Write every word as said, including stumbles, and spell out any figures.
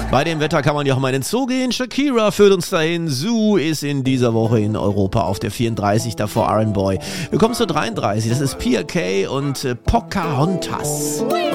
Bei dem Wetter kann man ja auch mal in den Zoo gehen. Shakira führt uns dahin. Zoo ist in dieser Woche in Europa auf der vierunddreißig, davor Iron Boy. Wir kommen zur dreiunddreißig, das ist P R K und äh, Pocahontas.